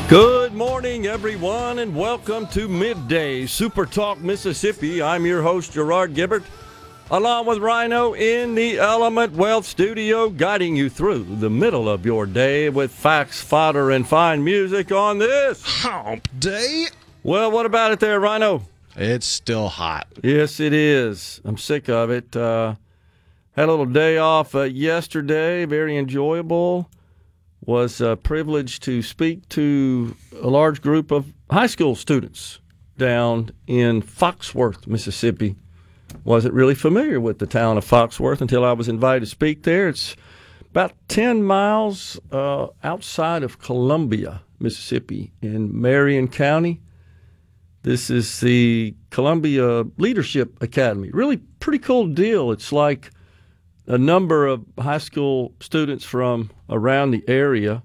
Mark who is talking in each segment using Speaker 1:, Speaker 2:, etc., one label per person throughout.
Speaker 1: Good morning, everyone, and welcome to Midday Super Talk Mississippi. I'm your host, Gerard Gibbert, along with Rhino in the Element Wealth Studio, guiding you through the middle of your day with facts, fodder, and fine music on this
Speaker 2: Hump Day.
Speaker 1: Well, what about it there, Rhino?
Speaker 2: It's still hot.
Speaker 1: Yes, it is. I'm sick of it. Had a little day off yesterday, very enjoyable. Was privileged to speak to a large group of high school students down in Foxworth, Mississippi. Wasn't really familiar with the town of Foxworth until I was invited to speak there. It's about 10 miles outside of Columbia, Mississippi, in Marion County. This is the Columbia Leadership Academy. Really pretty cool deal. It's like a number of high school students from around the area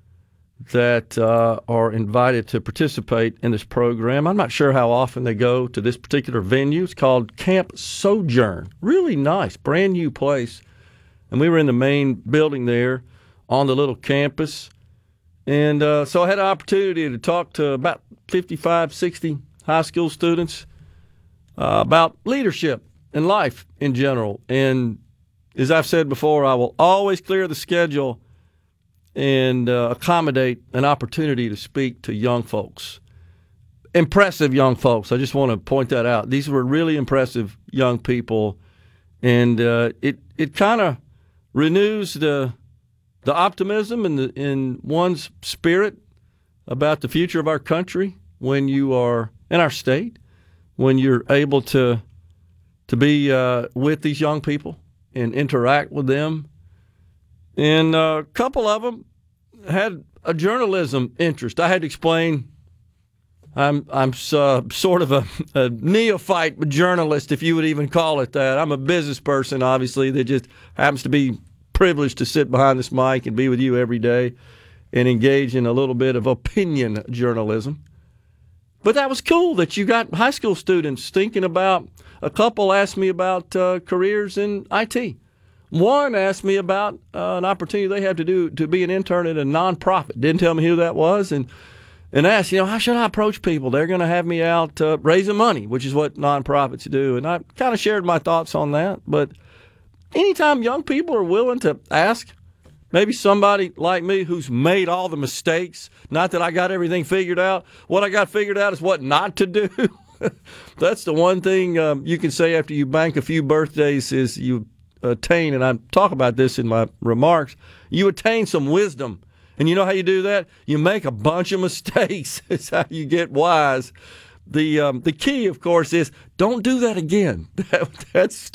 Speaker 1: that are invited to participate in this program. I'm not sure how often they go to this particular venue. It's called Camp Sojourn. Really nice, brand new place. And we were in the main building there on the little campus. And so I had an opportunity to talk to about 55, 60 high school students about leadership and life in general. And as I've said before, I will always clear the schedule and accommodate an opportunity to speak to young folks. Impressive young folks. I just want to point that out. These were really impressive young people, and it kind of renews the optimism in one's spirit about the future of our country when you are in our state, when you're able to be with these young people and interact with them. And a couple of them had a journalism interest. I had to explain I'm sort of a neophyte journalist, if you would even call it that. I'm a business person, obviously, that just happens to be privileged to sit behind this mic and be with you every day and engage in a little bit of opinion journalism. But that was cool that you got high school students thinking about. A couple asked me about careers in IT. One asked me about an opportunity they had to be an intern at a nonprofit. Didn't tell me who that was, and asked, how should I approach people? They're going to have me out raising money, which is what nonprofits do. And I kind of shared my thoughts on that. But anytime young people are willing to ask, maybe somebody like me who's made all the mistakes, not that I got everything figured out. What I got figured out is what not to do. That's the one thing you can say after you bank a few birthdays is you attain, and I talk about this in my remarks, you attain some wisdom. And you know how you do that? You make a bunch of mistakes. It's how you get wise. The key, of course, is don't do that again. That's